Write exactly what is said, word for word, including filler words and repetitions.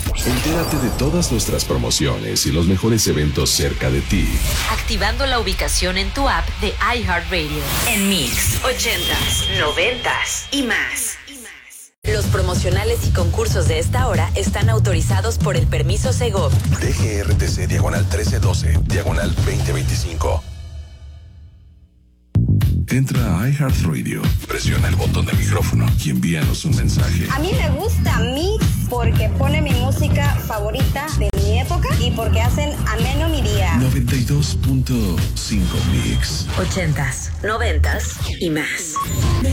Entérate de todas nuestras promociones y los mejores eventos cerca de ti, activando la ubicación en tu app de iHeartRadio. En Mix, ochentas, noventas y más. Los promocionales y concursos de esta hora están autorizados por el permiso Segov. D G R T C diagonal trece doce, diagonal veinte veinticinco. Entra a iHeartRadio, presiona el botón de micrófono y envíanos un mensaje. A mí me gusta Mix porque pone mi música favorita de mi época y porque hacen ameno mi día. noventa y dos punto cinco Mix. Ochentas, noventas y más.